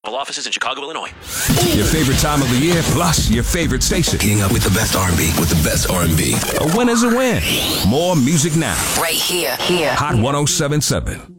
Offices in Chicago, Illinois. Your favorite time of the year, plus your favorite station. Keeping up with the best R&B, with the best R&B. A win is a win. More music now. Right here. Hot 107.7.